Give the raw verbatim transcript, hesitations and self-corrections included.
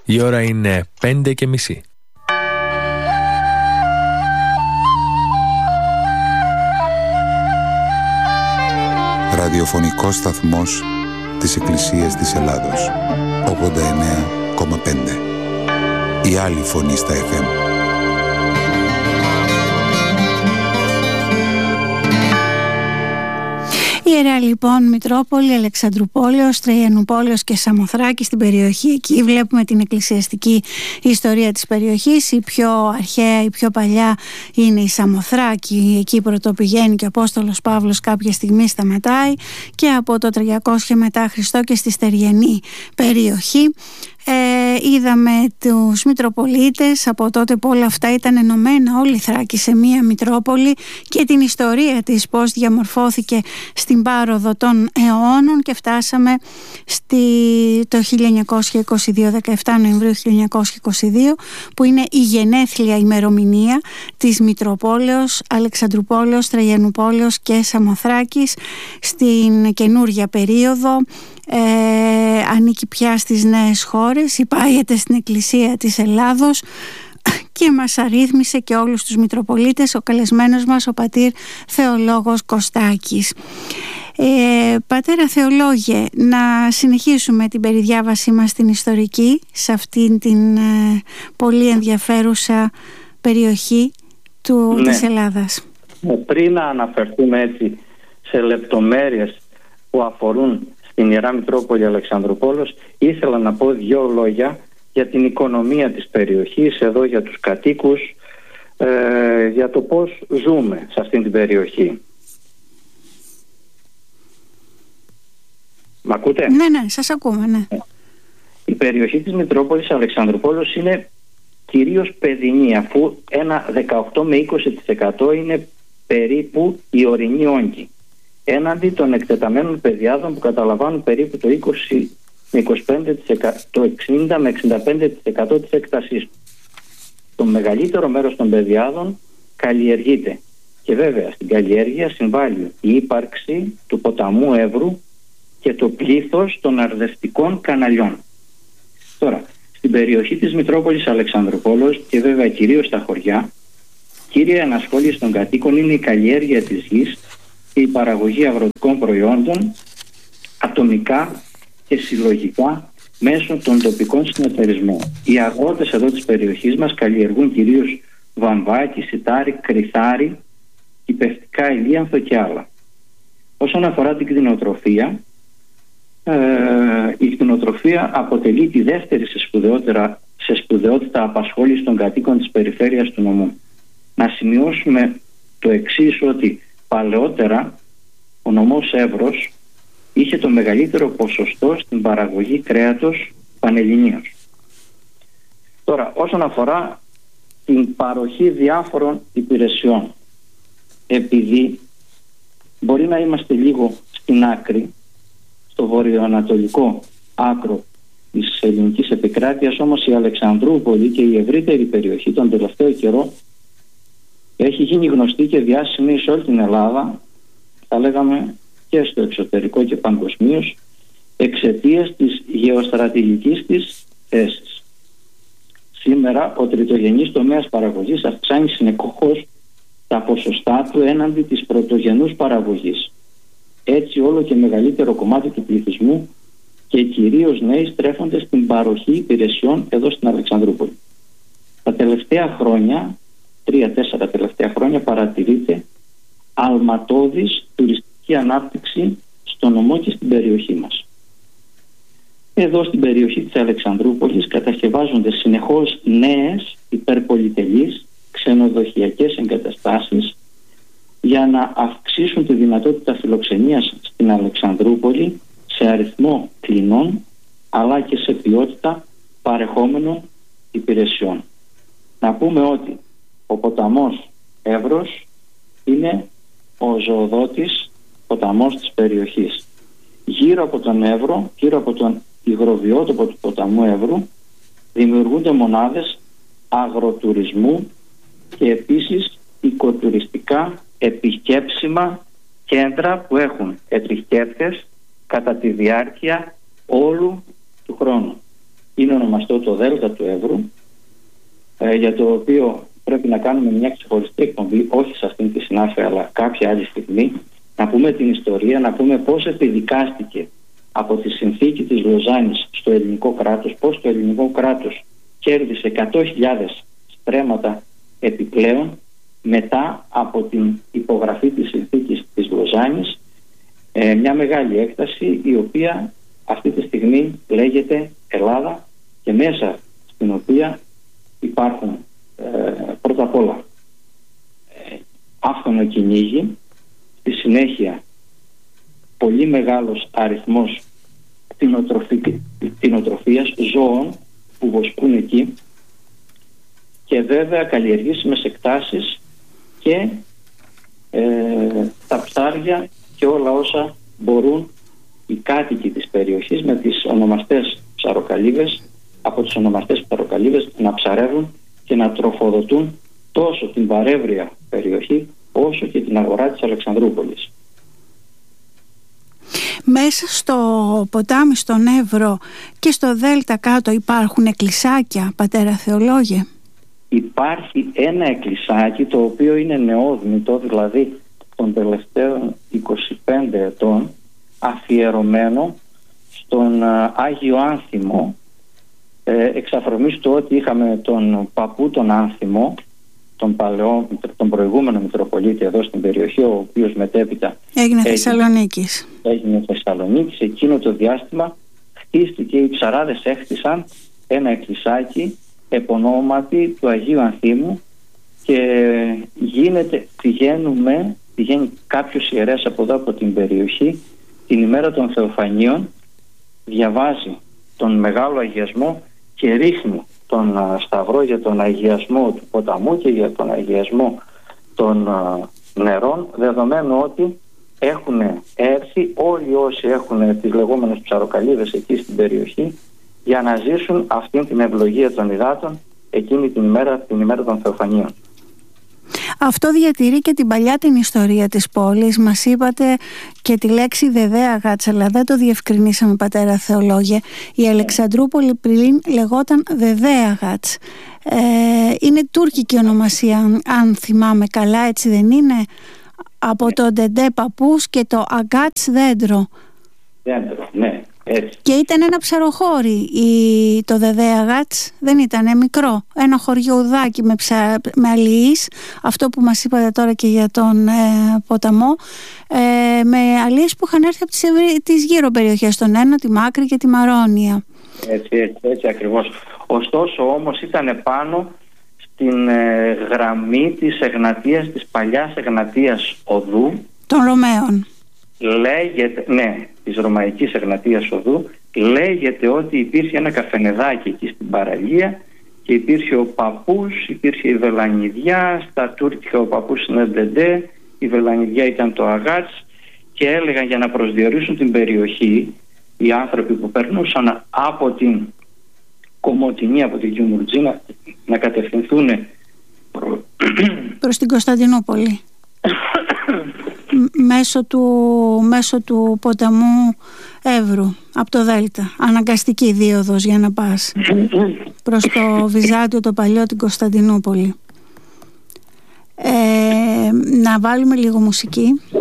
Η ώρα είναι πέντε και μισή. Ραδιοφωνικός σταθμός της Εκκλησίας της Ελλάδος, ογδόντα εννέα κόμμα πέντε. Η άλλη φωνή στα εφ εμ. Ιερά λοιπόν Μητρόπολη, Αλεξανδρουπόλεως, Τραϊανουπόλεως και Σαμοθράκη, στην περιοχή εκεί βλέπουμε την εκκλησιαστική ιστορία της περιοχής. Η πιο αρχαία, η πιο παλιά είναι η Σαμοθράκη, εκεί πρωτοπηγαίνει και ο Απόστολος Παύλος κάποια στιγμή σταματάει, και από το τριακόσια μετά Χριστό και στη στεριανή περιοχή. Ε, είδαμε τους Μητροπολίτες από τότε που όλα αυτά ήταν ενωμένα, όλη η Θράκη σε μία Μητρόπολη, και την ιστορία της πώς διαμορφώθηκε στην πάροδο των αιώνων, και φτάσαμε στη, το χίλια εννιακόσια είκοσι δύο, δεκαεφτά Νοεμβρίου χίλια εννιακόσια είκοσι δύο, που είναι η γενέθλια ημερομηνία της Μητροπόλεως, Αλεξανδρουπόλεως, Τραϊανουπόλεως και Σαμοθράκης στην καινούργια περίοδο. Ε, ανήκει πια στις νέες χώρες, υπάγεται στην Εκκλησία της Ελλάδος και μας αρρύθμισε και όλους τους Μητροπολίτες ο καλεσμένος μας, ο πατήρ Θεολόγος Κωστάκης. Ε, πατέρα Θεολόγε, να συνεχίσουμε την περιδιάβασή μας στην ιστορική, σε αυτήν την ε, πολύ ενδιαφέρουσα περιοχή του, ναι. της Ελλάδας. Πριν να αναφερθούμε έτσι σε λεπτομέρειες που αφορούν στην Ιερά Μητρόπολη Αλεξανδρουπόλεως, ήθελα να πω δύο λόγια για την οικονομία της περιοχής, εδώ για τους κατοίκους, ε, για το πώς ζούμε σε αυτήν την περιοχή. Μ' ακούτε? Ναι, ναι, σας ακούμε, ναι. Η περιοχή της Μητρόπολης Αλεξανδρουπόλεως είναι κυρίως παιδινή, αφού ένα δεκαοκτώ με είκοσι τοις εκατό είναι περίπου η ορεινή όγκη, έναντι των εκτεταμένων παιδιάδων που καταλαμβάνουν περίπου το είκοσι με είκοσι πέντε τοις εκατό, το εξήντα με εξήντα πέντε τοις εκατό της έκτασής του. Το μεγαλύτερο μέρος των παιδιάδων καλλιεργείται, και βέβαια στην καλλιέργεια συμβάλλει η ύπαρξη του ποταμού Εύρου και το πλήθος των αρδευτικών καναλιών. Τώρα, στην περιοχή της Μητρόπολης Αλεξανδρουπόλεως και βέβαια κυρίως στα χωριά, κύρια ενασχόληση των κατοίκων είναι η καλλιέργεια της γης και η παραγωγή αγροτικών προϊόντων ατομικά και συλλογικά μέσω των τοπικών συνεταιρισμών. Οι αγρότες εδώ της περιοχής μας καλλιεργούν κυρίως βαμβάκι, σιτάρι, κρυθάρι, κυπευτικά ηλίανθο και άλλα. Όσον αφορά την κτηνοτροφία, ε, η κτηνοτροφία αποτελεί τη δεύτερη σε σπουδαιότητα, σε σπουδαιότητα απασχόληση των κατοίκων της περιφέρειας του νομού. Να σημειώσουμε το εξής, ότι παλαιότερα ο νομός Εύρος είχε το μεγαλύτερο ποσοστό στην παραγωγή κρέατος πανελληνίως. Τώρα, όσον αφορά την παροχή διάφορων υπηρεσιών, επειδή μπορεί να είμαστε λίγο στην άκρη, στο βορειοανατολικό άκρο της ελληνικής επικράτειας, όμως η Αλεξανδρούπολη και η ευρύτερη περιοχή τον τελευταίο καιρό έχει γίνει γνωστή και διάσημη σε όλη την Ελλάδα, θα λέγαμε και στο εξωτερικό και παγκοσμίως, εξαιτίας της γεωστρατηγικής της θέσης. Σήμερα ο τριτογενής τομέας παραγωγής αυξάνει συνεχώς τα ποσοστά του έναντι της πρωτογενούς παραγωγής. Έτσι όλο και μεγαλύτερο κομμάτι του πληθυσμού και κυρίως νέοι στρέφονται στην παροχή υπηρεσιών εδώ στην Αλεξανδρούπολη. Τα τελευταία χρόνια, τρία-τέσσερα τελευταία χρόνια, παρατηρείται αλματώδης τουριστική ανάπτυξη στο νομό και στην περιοχή μας. Εδώ στην περιοχή της Αλεξανδρούπολης κατασκευάζονται συνεχώς νέες υπερπολιτελείς ξενοδοχειακές εγκαταστάσεις για να αυξήσουν τη δυνατότητα φιλοξενίας στην Αλεξανδρούπολη σε αριθμό κλινών αλλά και σε ποιότητα παρεχόμενων υπηρεσιών. Να πούμε ότι ο ποταμός Εύρος είναι ο ζωοδότης ποταμός της περιοχής. Γύρω από τον Εύρο, γύρω από τον υγροβιότοπο του ποταμού Εύρου, δημιουργούνται μονάδες αγροτουρισμού και επίσης οικοτουριστικά επισκέψιμα κέντρα που έχουν επισκέπτες κατά τη διάρκεια όλου του χρόνου. Είναι ονομαστικά γνωστό το Δέλτα του Εύρου, ε, για το οποίο πρέπει να κάνουμε μια ξεχωριστή εκπομπή, όχι σε αυτήν τη συνάφεια αλλά κάποια άλλη στιγμή, να πούμε την ιστορία, να πούμε πώς επιδικάστηκε από τη συνθήκη της Λοζάνης στο ελληνικό κράτος, πώς το ελληνικό κράτος κέρδισε εκατό χιλιάδες στρέμματα επιπλέον μετά από την υπογραφή της συνθήκης της Λοζάνης, ε, μια μεγάλη έκταση η οποία αυτή τη στιγμή λέγεται Ελλάδα και μέσα στην οποία υπάρχουν ε, πρώτα απ' όλα ε, άφθονο κυνήγι, στη συνέχεια πολύ μεγάλος αριθμός κτηνοτροφίας ζώων που βοσκούν εκεί και βέβαια καλλιεργήσιμες εκτάσεις και ε, τα ψάρια και όλα όσα μπορούν οι κάτοικοι της περιοχής με τις ονομαστές ψαροκαλύβες, από τις ονομαστές ψαροκαλύβες να ψαρεύουν και να τροφοδοτούν τόσο την παρέβρια περιοχή όσο και την αγορά της Αλεξανδρούπολης. Μέσα στο ποτάμι, στον Εύρο και στο Δέλτα κάτω υπάρχουν εκκλησάκια, πατέρα Θεολόγε? Υπάρχει ένα εκκλησάκι το οποίο είναι νεόδμητο, δηλαδή των τελευταίων είκοσι πέντε ετών, αφιερωμένο στον Άγιο Άνθιμο, ε, εξ αφορμής του ότι είχαμε τον παππού τον Άνθιμο, τον, παλαιό, τον προηγούμενο Μητροπολίτη εδώ στην περιοχή, ο οποίος μετέπειτα έγινε Θεσσαλονίκης. Έγινε Θεσσαλονίκης. Εκείνο το διάστημα χτίστηκε, οι ψαράδες έχτισαν ένα εκκλησάκι επωνόματι του Αγίου Ανθίμου και γίνεται, πηγαίνουμε, πηγαίνει κάποιος ιερέας από εδώ από την περιοχή την ημέρα των Θεοφανίων, διαβάζει τον Μεγάλο Αγιασμό και ρίχνει τον σταυρό για τον αγιασμό του ποταμού και για τον αγιασμό των νερών, δεδομένου ότι έχουν έρθει όλοι όσοι έχουν τις λεγόμενες ψαροκαλύβες εκεί στην περιοχή για να ζήσουν αυτήν την ευλογία των υδάτων εκείνη την ημέρα, την ημέρα των Θεοφανίων. Αυτό διατηρεί και την παλιά την ιστορία της πόλης. Μας είπατε και τη λέξη Δεδέαγατς, αλλά δεν το διευκρινίσαμε, πατέρα Θεολόγε. Η Αλεξανδρούπολη πριν λεγόταν Δεδέαγατς. Ε, είναι τουρκική ονομασία, αν θυμάμαι καλά, έτσι δεν είναι? Από το Ντεντέ παππούς και το Αγκάτς δέντρο. Δέντρο, ναι. Έτσι. Και ήταν ένα ψαροχώρι η, το Δεδέαγατς, δεν ήταν μικρό, ένα χωριουδάκι με, ψα, με αλληλείς, αυτό που μας είπατε τώρα και για τον ε, ποταμό, ε, με αλληλείς που είχαν έρθει από τις, ευρύ, τις γύρω περιοχές, τον Ένο, τη Μάκρη και τη Μαρόνια. Έτσι, έτσι, έτσι ακριβώς. Ωστόσο όμως ήταν πάνω στην ε, γραμμή της Εγνατίας, της παλιάς Εγνατίας οδού των Ρωμαίων. Λέγεται, ναι, της Ρωμαϊκής Εγνατίας οδού. Λέγεται ότι υπήρχε ένα καφενεδάκι εκεί στην παραλία και υπήρχε ο παππούς, υπήρχε η Βελανιδιά, στα τουρκικά ο παππούς είναι Ντεντέ, η Βελανιδιά ήταν το Αγάτς και έλεγαν για να προσδιορίσουν την περιοχή οι άνθρωποι που περνούσαν από την Κομοτηνή, από την Κιουμουρτζή να, να κατευθυνθούν προ... προς την Κωνσταντινούπολη. μέσω, του, μέσω του ποταμού Εύρου από το Δέλτα, αναγκαστική δίωδος για να πας προς το Βυζάντιο το παλιό, την Κωνσταντινούπολη. Ε, να βάλουμε λίγο μουσική.